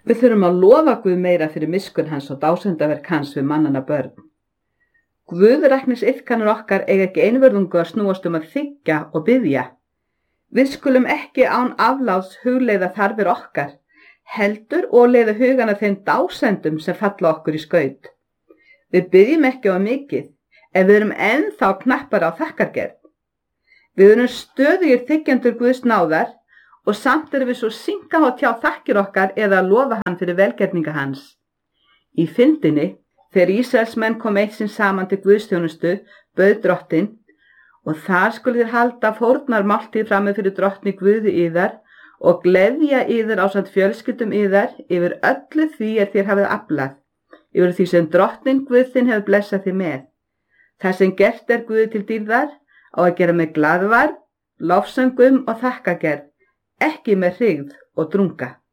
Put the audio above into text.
Við þurfum að lofa Guð meira fyrir miskunn hans og dásendaverk hans við mannanna börn. Guðræknisiðkanir okkar eiga ekki einvörðungu að snúast að þiggja og biðja. Við skulum ekki án afláts hugleiða þarfir okkar, heldur og leiða hugana þeim dásendum sem falla okkur í skaut. Við biðjum ekki á mikið, en við erum ennþá knappar á þakkargerð. Við erum stöðugir þiggjendur Guðs náðar og samt erum við svo synga á tjá þakkir okkar eða að lofa hann fyrir velgerninga hans. Í fyndinni, þegar Ísraelsmenn kom eitt sinn saman til Guðsþjónustu, bauð drottinn, og þar skulu þér halda fórnarmáltíð frammi fyrir drottni Guði yðar og gleðja yður ásamt fjölskyldum yðar yfir öllu því þér hafið aflað, yfir því sem drottinn Guð þinn hefur blessað þig með. Það sem gert Guði til dýrðar á að gera með glaðværð, lofsöngum og þakkagerð, ekki með hryggð og drunga.